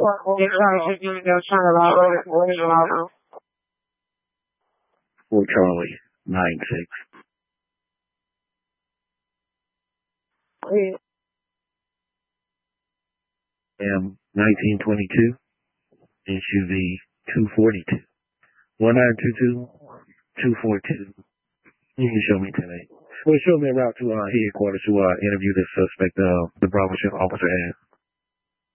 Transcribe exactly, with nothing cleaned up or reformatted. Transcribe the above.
For Charlie, nine six. M nineteen twenty-two, S U V two forty-two. one nine two two, two four two. You can show me today. Well, show me a route to uh, headquarters to uh, interview the suspect uh, the Bravo Chef officer had.